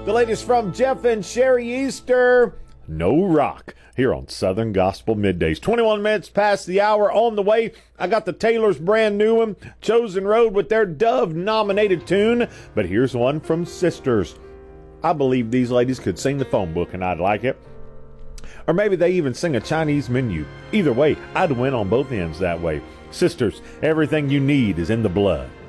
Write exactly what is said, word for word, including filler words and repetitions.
The latest from Jeff and Sherry Easter, No Rock, here on Southern Gospel Middays. twenty-one minutes past the hour on the way. I got the Taylor's brand new one, Chosen Road, with their Dove-nominated tune. But here's one from Sisters. I believe these ladies could sing the phone book, and I'd like it. Or maybe they even sing a Chinese menu. Either way, I'd win on both ends that way. Sisters, everything you need is in the blood.